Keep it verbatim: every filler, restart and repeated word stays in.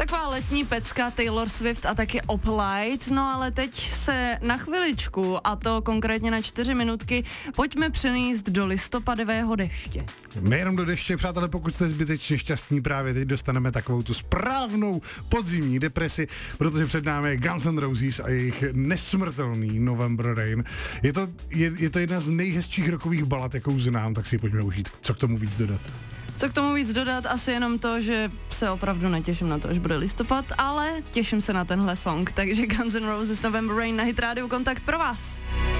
Taková letní pecka Taylor Swift a taky Oplight, no ale teď se na chviličku, a to konkrétně na čtyři minutky, pojďme přenést do listopadového deště. Nejenom do deště, přátelé, pokud jste zbytečně šťastní, právě teď dostaneme takovou tu správnou podzimní depresi, protože před námi je Guns N' Roses a jejich nesmrtelný November Rain. Je to, je, je to jedna z nejhezčích rockových balad, jakou znám, tak si ji pojďme užít. Co k tomu víc dodat? Co k tomu víc dodat? Asi jenom to, že se opravdu netěším na to, až bude listopad, ale těším se na tenhle song, takže Guns N' Roses November Rain na Hit Radio Kontakt pro vás.